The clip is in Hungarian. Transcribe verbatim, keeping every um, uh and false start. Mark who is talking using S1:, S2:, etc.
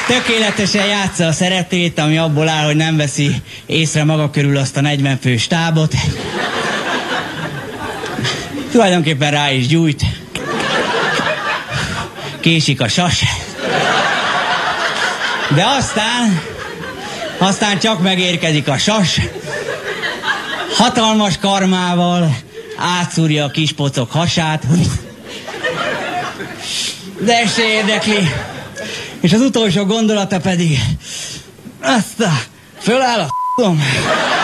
S1: Tökéletesen játsza a szerepét, ami abból áll, hogy nem veszi észre maga körül azt a negyven fős tábot. Tulajdonképpen rá is gyújt. Késik a sas. De aztán, aztán csak megérkezik a sas. Hatalmas karmával átszúrja a kis pocok hasát. De se érdekli. És az utolsó gondolata pedig azt a... Föláll a f***om.